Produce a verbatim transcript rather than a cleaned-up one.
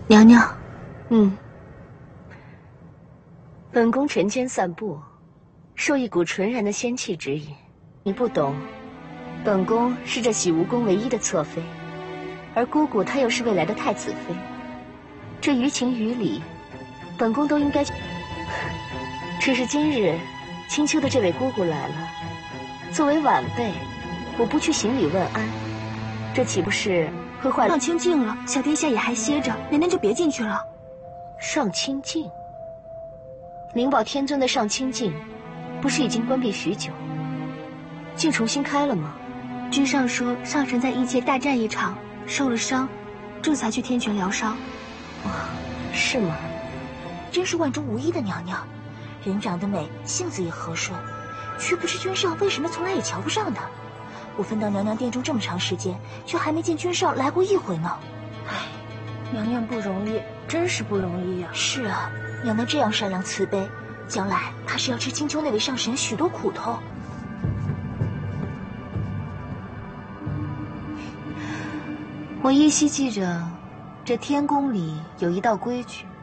娘娘， 嗯，本宫晨间散步，受一股纯然的仙气指引。你不懂，本宫是这洗梧宫唯一的侧妃，而姑姑她又是未来的太子妃，这于情于理，本宫都应该。只是今日青丘的这位姑姑来了，作为晚辈，我不去行礼问安，这岂不是会坏了？ 上清静了，小殿下也还歇着，娘娘就别进去了。 上清静，灵宝天尊的上清静，不是已经关闭许久，竟重新开了吗？ 君上说上神在异界大战一场，受了伤，这才去天泉疗伤。 哇，是吗？ 真是万中无一的娘娘，人长得美，性子也和顺，却不知君上为什么从来也瞧不上她。我分到娘娘殿中这么长时间，却还没见君上来过一回呢。 唉，娘娘不容易，真是不容易呀、啊。 是啊，娘娘这样善良慈悲，将来怕是要吃青丘那位上神许多苦头。 我依稀记着，这天宫里有一道规矩，